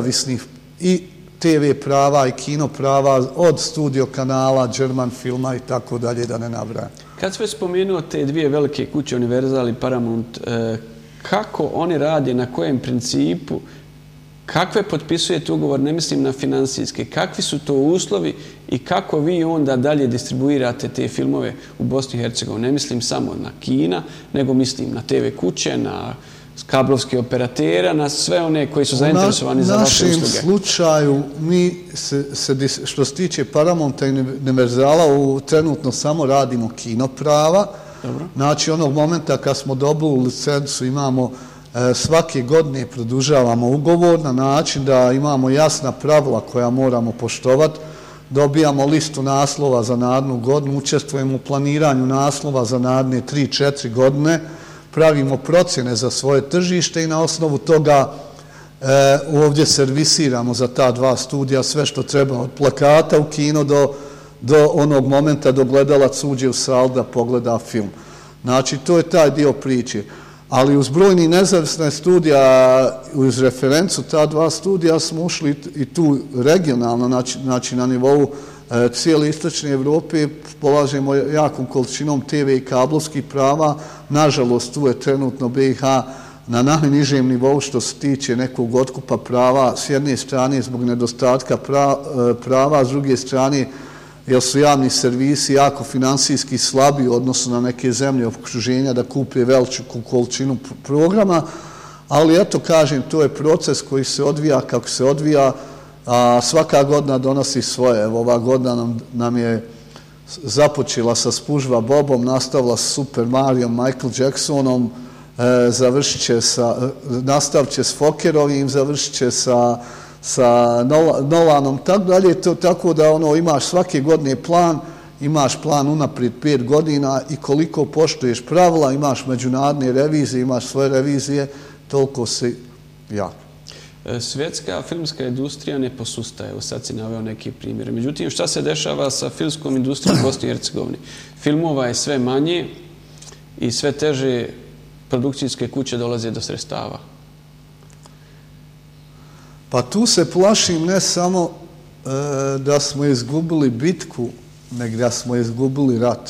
nezavisnih i TV prava i kino prava od studio kanala, German filma i tako dalje, da ne nabrajam. Kad sve spomenuo te dvije velike kuće, Universal i Paramount, kako oni rade, na kojem principu, kakve potpisujete ugovor, ne mislim na finansijske, kakvi su to uslovi i kako vi onda dalje distribuirate te filmove u Bosni i Hercegovini? Ne mislim samo na kina, nego mislim na TV kuće, na kablovske operatera, na sve one koji su zainteresovani za vaše usluge. U našem slučaju, mi što se tiče Paramounta i Universala, trenutno samo radimo kino prava. Znači, onog momenta kad smo dobili licencu, imamo svake godine produžavamo ugovor na način da imamo jasna pravila koja moramo poštovati. Dobijamo listu naslova za narednu godinu, učestvujemo u planiranju naslova za naredne 3-4 godine, pravimo procjene za svoje tržište i na osnovu toga ovdje servisiramo za ta dva studija sve što treba, od plakata u kino do onog momenta do gledalac uđe u salu da pogleda film. Znači, to je taj dio priče. Ali uz brojni nezavisne studija, uz referencu ta dva studija smo ušli i tu regionalno, znači na nivou cijele istočne Evrope, polažemo jakom količinom TV i kablovskih prava. Nažalost, tu je trenutno BiH na najnižem nivou što se tiče nekog otkupa prava, s jedne strane zbog nedostatka prava, s druge strane jer su javni servisi jako finansijski slabi u odnosu na neke zemlje okruženja da kupe veliku količinu programa, ali eto kažem, to je proces koji se odvija kako se odvija, a svaka godina donosi svoje. Evo, ova godina nam je započela sa Spužva Bobom, nastavila sa Super Marijom, Michael Jacksonom, nastavit će s Fokerovim, završit će sa Nolanom, tako dalje, tako da imaš svake godine plan, imaš plan unaprijed 5 godina i koliko poštuješ pravila, imaš međunarodne revizije, imaš svoje revizije, toliko si jak. Svjetska filmska industrija ne posustaje, evo sad si naveo neki primjer. Međutim, šta se dešava sa filmskom industrijom u Bosni i Hercegovini? Filmova je sve manje i sve teže produkcijske kuće dolaze do sredstava. Pa tu se plašim ne samo da smo izgubili bitku, nego da smo izgubili rat.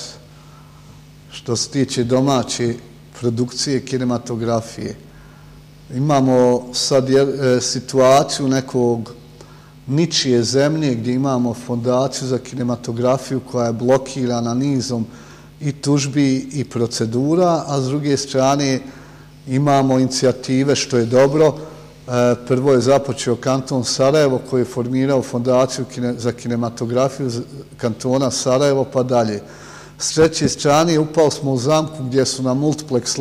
Što se tiče domaće produkcije kinematografije. Imamo sad situaciju nekog ničije zemlje gdje imamo fondaciju za kinematografiju koja je blokirana nizom i tužbi i procedura, a s druge strane imamo inicijative što je dobro. Prvo je započeo kanton Sarajevo koji je formirao fondaciju za kinematografiju kantona Sarajevo pa dalje. S treće strane upali smo u zamku gdje su na multiplex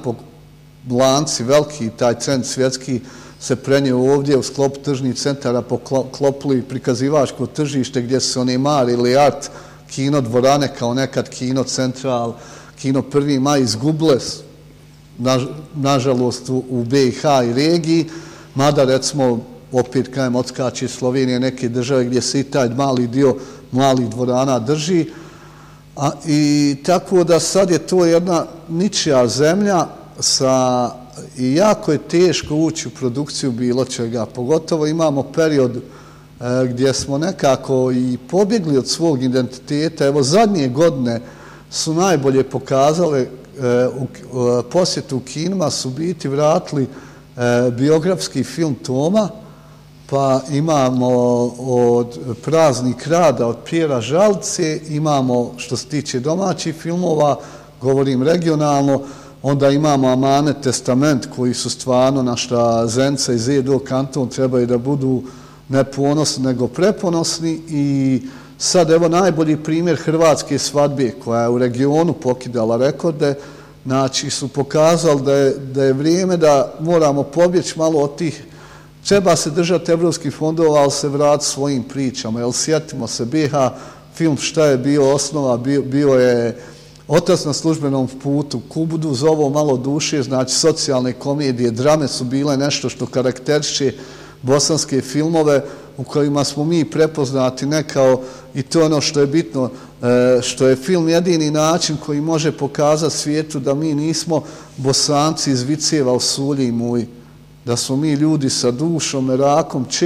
lanci veliki, taj trend svjetski se prenio ovdje u sklopu tržnih centara, poklopili prikazivačko tržište gdje su oni Mar ili Art kino dvorane kao nekad Kino Central, Kino 1. maj izgubile nažalost u BiH i regiji, mada recimo opet kajem odskače Slovenije neke države gdje se i taj mali dio malih dvorana drži. I tako da sad je to jedna ničija zemlja i jako je teško ući u produkciju bilo čega. Pogotovo imamo period gdje smo nekako i pobjegli od svog identiteta. Evo zadnje godine su najbolje pokazale posjetu u kinima su biti vratili biografski film Toma, pa imamo od Praznik rada od Pjera Žalce, imamo što se tiče domaćih filmova, govorim regionalno, onda imamo Amanet Testament koji su stvarno našta Zenica i Zedo kanton trebaju da budu ne ponosni nego preponosni i sad evo najbolji primjer Hrvatske svadbe koja je u regionu pokidala rekorde, znači su pokazali da je vrijeme da moramo pobjeći malo od tih, treba se držati evropskih fondova, ali se vrati svojim pričama, jer sjetimo se BiH film šta je bio osnova, bio je Otac na službenom putu, Kubudu zovo malo duše, znači socijalne komedije, drame su bile nešto što karakteriše bosanske filmove u kojima smo mi prepoznati ne kao, i to je ono što je bitno, što je film jedini način koji može pokazati svijetu da mi nismo Bosanci iz viceva u Sulji i Muji, da smo mi ljudi sa dušom, merakom,